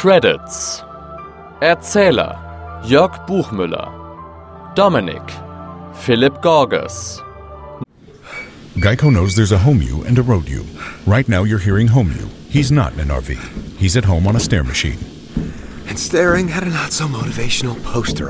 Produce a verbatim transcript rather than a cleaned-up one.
Credits: Erzähler Jörg Buchmüller, Dominic Philip Gorges. Geico knows there's a home you and a road you. Right now you're hearing home you. He's not in an R V. He's at home on a stair machine. And staring at a not-so-motivational poster